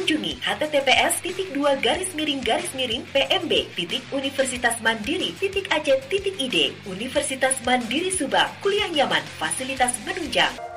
Kunjungi https://pmb.universitasmandiri.ac.id. Universitas Mandiri Subang, kuliah nyaman, fasilitas menunjang.